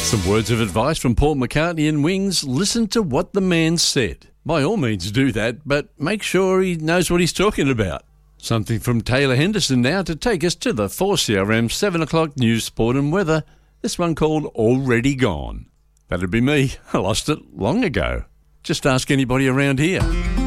Some words of advice from Paul McCartney and Wings. Listen to what the man said. By all means do that, but make sure he knows what he's talking about. Something from Taylor Henderson now to take us to the 4CRM 7 o'clock news, sport and weather. This one called Already Gone. That'd be me. I lost it long ago. Just ask anybody around here.